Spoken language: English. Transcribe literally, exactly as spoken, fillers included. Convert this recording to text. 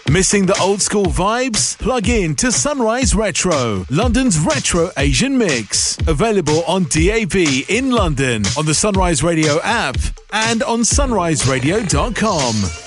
Missing the old school vibes? Plug in to Sunrise Retro, London's retro Asian mix. Available on D A B in London, on the Sunrise Radio app, and on sunrise radio dot com.